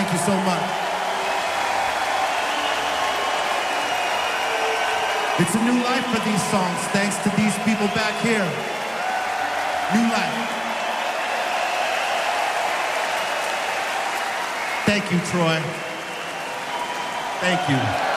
Thank you so much. It's a new life for these songs, thanks to these people back here. New life. Thank you, Troy. Thank you.